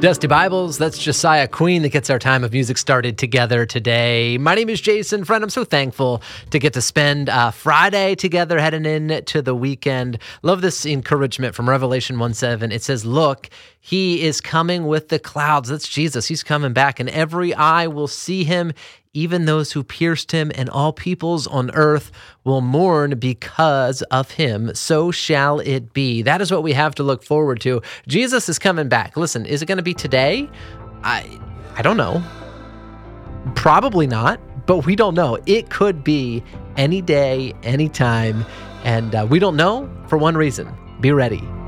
Dusty Bibles, that's Josiah Queen that gets our time of music started together today. My name is Jason, friend. I'm so thankful to get to spend Friday together heading into the weekend. Love this encouragement from Revelation 1:7. It says, look, he is coming with the clouds. That's Jesus. He's coming back, and every eye will see him, even those who pierced him, and all peoples on earth will mourn because of him. So shall it be. That is what we have to look forward to. Jesus is coming back. Listen, is it going to be today? I don't know. Probably not, but we don't know. It could be any day, anytime, and we don't know for one reason. Be ready.